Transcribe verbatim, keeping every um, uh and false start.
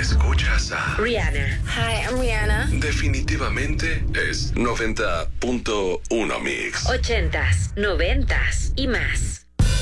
Escuchas a Rihanna. Hi, I'm Rihanna. Definitivamente es noventa punto uno Mix. Ochentas, noventas y más.